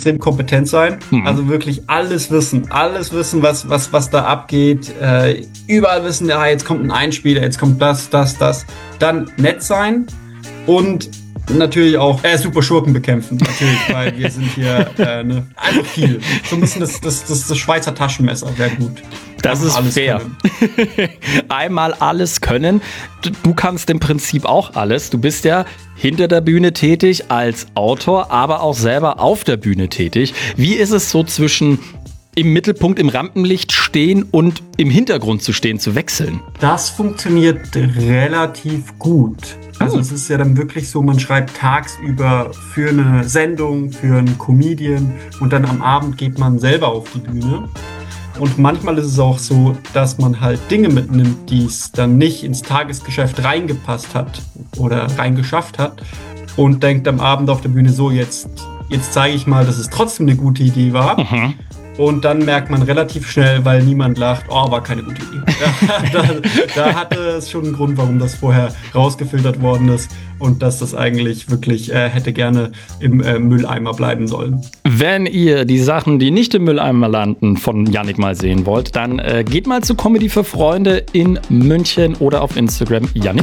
extrem kompetent sein. Also wirklich alles wissen, was da abgeht. Überall wissen, ja, jetzt kommt ein Einspieler, jetzt kommt das. Dann nett sein und natürlich auch super Schurken bekämpfen, natürlich, weil wir sind hier einfach viel. So ein bisschen das Schweizer Taschenmesser wäre gut. Das ist fair. Einmal alles können. Du kannst im Prinzip auch alles. Du bist ja hinter der Bühne tätig als Autor, aber auch selber auf der Bühne tätig. Wie ist es so zwischen im Mittelpunkt, im Rampenlicht stehen und im Hintergrund zu stehen, zu wechseln? Das funktioniert relativ gut. Also es ist ja dann wirklich so, man schreibt tagsüber für eine Sendung, für einen Comedian und dann am Abend geht man selber auf die Bühne. Und manchmal ist es auch so, dass man halt Dinge mitnimmt, die es dann nicht ins Tagesgeschäft reingepasst hat oder reingeschafft hat und denkt am Abend auf der Bühne so, jetzt zeige ich mal, dass es trotzdem eine gute Idee war. Und dann merkt man relativ schnell, weil niemand lacht, war keine gute Idee. Da hatte es schon einen Grund, warum das vorher rausgefiltert worden ist und dass das eigentlich wirklich hätte gerne im Mülleimer bleiben sollen. Wenn ihr die Sachen, die nicht im Mülleimer landen, von Yannick mal sehen wollt, dann geht mal zu Comedy für Freunde in München oder auf Instagram Yannick